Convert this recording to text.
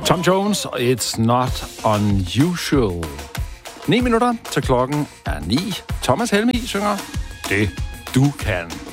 Tom Jones, It's Not Unusual. 9 minutter til klokken er 9. Thomas Helmig synger Det Du Kan.